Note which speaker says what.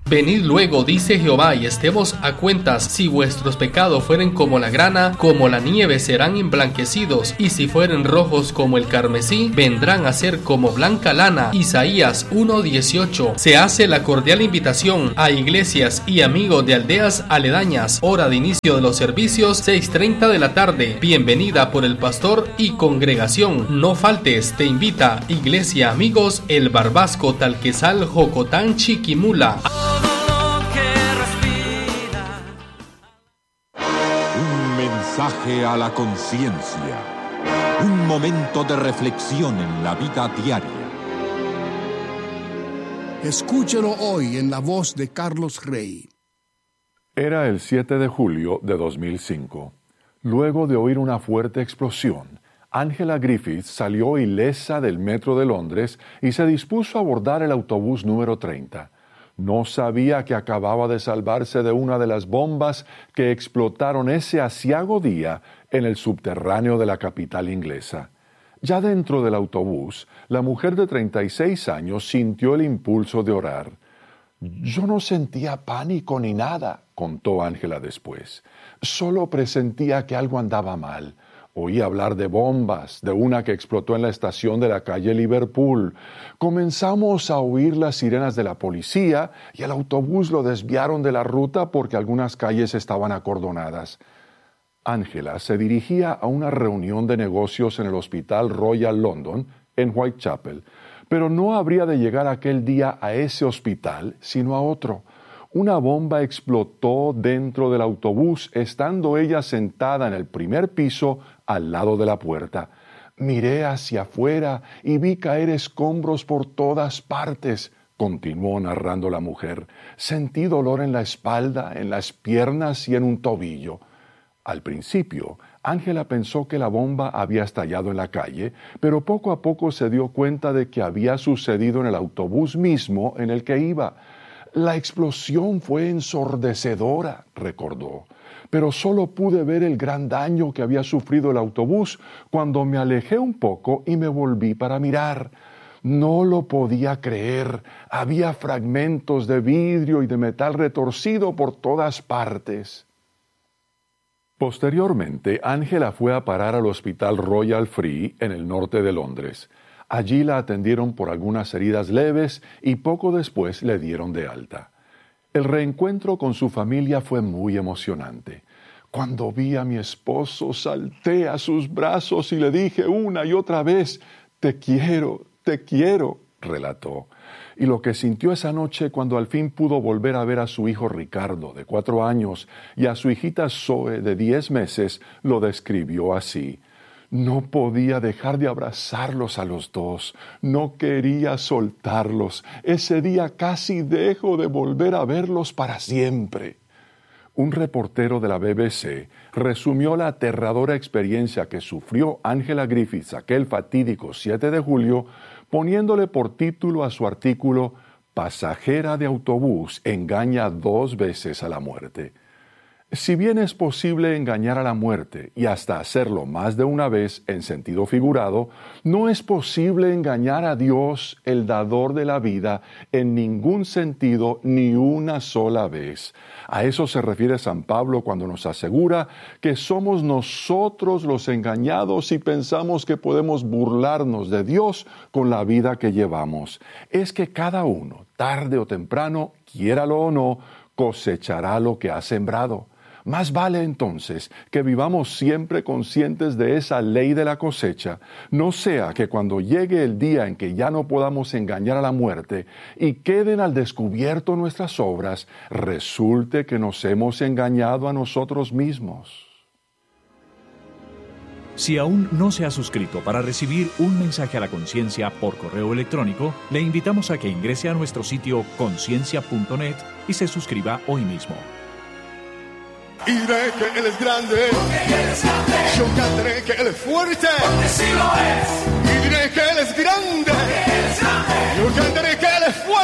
Speaker 1: Venid luego, dice Jehová, y estemos a cuentas. Si vuestros pecados fueren como la grana, como la nieve serán emblanquecidos, y si fueren rojos como el carmesí, vendrán a ser como blanca lana. Isaías 1:18. Se hace la cordial invitación a iglesias y amigos de aldeas aledañas. Hora de inicio de los servicios, 6:30 de la tarde. Bienvenida por el pastor y congregación. No faltes, te invita Iglesia Amigos El Barbasco, Talquesal, Jocotán, Chiquimula.
Speaker 2: Mensaje a la conciencia. Un momento de reflexión en la vida diaria.
Speaker 3: Escúchelo hoy en la voz de Carlos Rey.
Speaker 4: Era el 7 de julio de 2005. Luego de oír una fuerte explosión, Angela Griffiths salió ilesa del metro de Londres y se dispuso a abordar el autobús número 30. No sabía que acababa de salvarse de una de las bombas que explotaron ese aciago día en el subterráneo de la capital inglesa. Ya dentro del autobús, la mujer de 36 años sintió el impulso de orar. «Yo no sentía pánico ni nada», contó Angela después. «Solo presentía que algo andaba mal. Oí hablar de bombas, de una que explotó en la estación de la calle Liverpool. Comenzamos a oír las sirenas de la policía y el autobús lo desviaron de la ruta porque algunas calles estaban acordonadas». Angela se dirigía a una reunión de negocios en el Hospital Royal London, en Whitechapel, pero no habría de llegar aquel día a ese hospital, sino a otro. Una bomba explotó dentro del autobús, estando ella sentada en el primer piso al lado de la puerta. «Miré hacia afuera y vi caer escombros por todas partes», continuó narrando la mujer. «Sentí dolor en la espalda, en las piernas y en un tobillo». Al principio, Angela pensó que la bomba había estallado en la calle, pero poco a poco se dio cuenta de que había sucedido en el autobús mismo en el que iba. «La explosión fue ensordecedora», recordó, «pero solo pude ver el gran daño que había sufrido el autobús cuando me alejé un poco y me volví para mirar. No lo podía creer. Había fragmentos de vidrio y de metal retorcido por todas partes». Posteriormente, Angela fue a parar al Hospital Royal Free en el norte de Londres. Allí la atendieron por algunas heridas leves y poco después le dieron de alta. El reencuentro con su familia fue muy emocionante. «Cuando vi a mi esposo, salté a sus brazos y le dije una y otra vez, te quiero, relató. Y lo que sintió esa noche cuando al fin pudo volver a ver a su hijo Ricardo, de 4 años, y a su hijita Zoe, de 10 meses, lo describió así. «No podía dejar de abrazarlos a los dos. No quería soltarlos. Ese día casi dejo de volver a verlos para siempre». Un reportero de la BBC resumió la aterradora experiencia que sufrió Angela Griffiths aquel fatídico 7 de julio, poniéndole por título a su artículo «Pasajera de autobús engaña 2 veces a la muerte». Si bien es posible engañar a la muerte y hasta hacerlo más de una vez en sentido figurado, no es posible engañar a Dios, el dador de la vida, en ningún sentido ni una sola vez. A eso se refiere San Pablo cuando nos asegura que somos nosotros los engañados y pensamos que podemos burlarnos de Dios con la vida que llevamos. Es que cada uno, tarde o temprano, quiéralo o no, cosechará lo que ha sembrado. Más vale entonces que vivamos siempre conscientes de esa ley de la cosecha, no sea que cuando llegue el día en que ya no podamos engañar a la muerte y queden al descubierto nuestras obras, resulte que nos hemos engañado a nosotros mismos.
Speaker 5: Si aún no se ha suscrito para recibir un mensaje a la conciencia por correo electrónico, le invitamos a que ingrese a nuestro sitio conciencia.net y se suscriba hoy mismo.
Speaker 6: Y diré que Él es grande, porque Él es grande. Yo cantaré que Él es fuerte, porque sí lo es. Y diré que Él es grande, porque Él es grande. Yo cantaré que Él es fuerte.